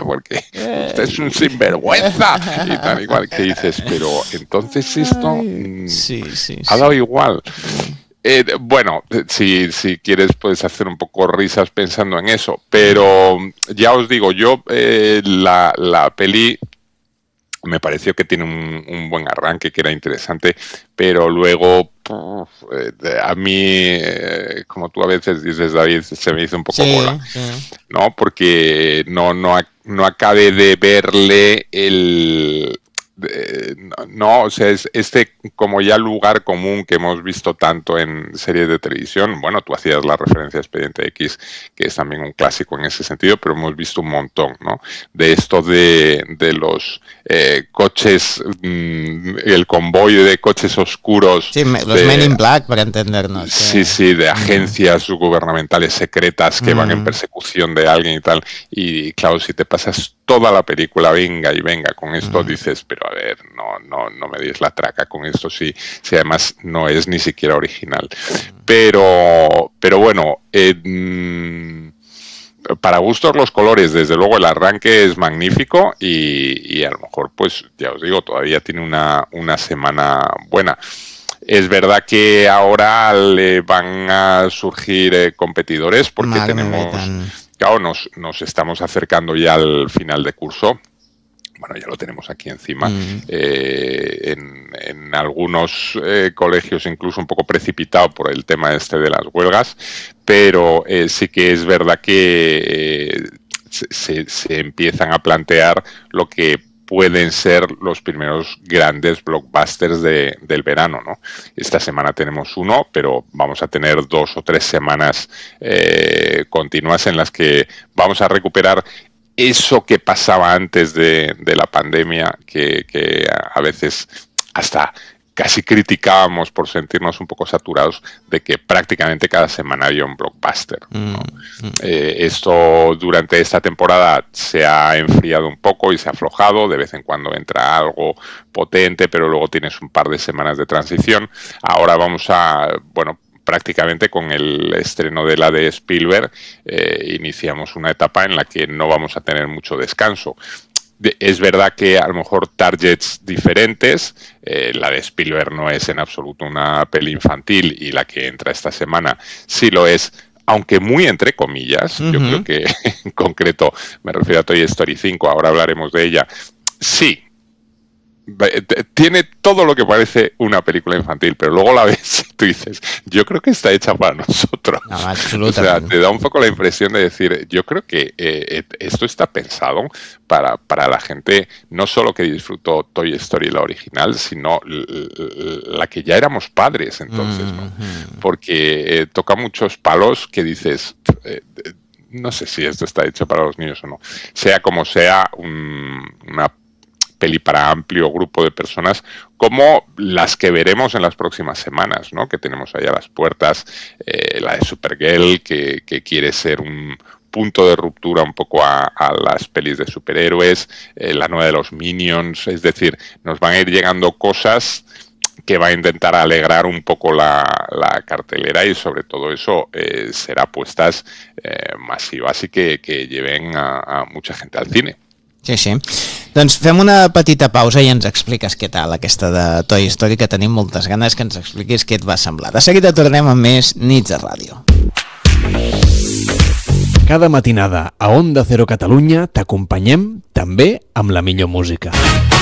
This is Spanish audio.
porque usted es un sinvergüenza y tal igual, que dices, pero entonces esto ha dado igual. Bueno, si quieres puedes hacer un poco risas pensando en eso, pero ya os digo, yo la peli me pareció que tiene un buen arranque, que era interesante, pero luego a mí, como tú a veces dices, David, se me hizo un poco bola, ¿no? Porque no acabé de verle o sea, es como ya lugar común que hemos visto tanto en series de televisión. Bueno, tú hacías la referencia a Expediente X, que es también un clásico en ese sentido, pero hemos visto un montón, ¿no? De esto de los coches, el convoy de coches oscuros. Sí, los Men in Black, para entendernos. Sí, de agencias gubernamentales secretas que van en persecución de alguien y tal. Y claro, si te pasas toda la película, venga, con esto, dices, pero a ver, no me des la traca con esto, si además no es ni siquiera original. Pero bueno, para gustos los colores, desde luego el arranque es magnífico y a lo mejor, pues ya os digo, todavía tiene una semana buena. Es verdad que ahora le van a surgir competidores porque claro, nos estamos acercando ya al final de curso. Bueno, ya lo tenemos aquí encima. En algunos colegios incluso un poco precipitado por el tema de las huelgas, pero sí que es verdad que se empiezan a plantear lo que pueden ser los primeros grandes blockbusters del verano, ¿no? Esta semana tenemos uno, pero vamos a tener 2 o 3 semanas continuas en las que vamos a recuperar eso que pasaba antes de la pandemia, que a veces hasta casi criticábamos por sentirnos un poco saturados de que prácticamente cada semana había un blockbuster, ¿no? Esto durante esta temporada se ha enfriado un poco y se ha aflojado, de vez en cuando entra algo potente, pero luego tienes un par de semanas de transición. Ahora vamos prácticamente con el estreno de la de Spielberg, iniciamos una etapa en la que no vamos a tener mucho descanso. Es verdad que a lo mejor targets diferentes, la de Spielberg no es en absoluto una peli infantil y la que entra esta semana sí lo es, aunque muy entre comillas. Yo creo que en concreto me refiero a Toy Story 5, ahora hablaremos de ella. Sí, tiene todo lo que parece una película infantil, pero luego la ves y tú dices, yo creo que está hecha para nosotros. No, absolutamente. O sea, te da un poco la impresión de decir, yo creo que esto está pensado para la gente, no solo que disfrutó Toy Story la original, sino la que ya éramos padres entonces, ¿no? Porque toca muchos palos que dices, no sé si esto está hecho para los niños o no. Sea como sea, una peli para amplio grupo de personas, como las que veremos en las próximas semanas, ¿no? Que tenemos ahí a las puertas, la de Supergirl, que quiere ser un punto de ruptura un poco a las pelis de superhéroes, la nueva de los Minions, es decir, nos van a ir llegando cosas que va a intentar alegrar un poco la cartelera y sobre todo eso será apuestas masivas y que lleven a mucha gente al cine. Sí. Doncs fem una petita pausa i ens expliques què tal aquesta de Toy Story, que tenim moltes ganes que ens expliquis què et va semblar. De seguida tornem amb més Nits de Ràdio. Cada matinada a Onda Cero Catalunya t'acompanyem també amb la millor música.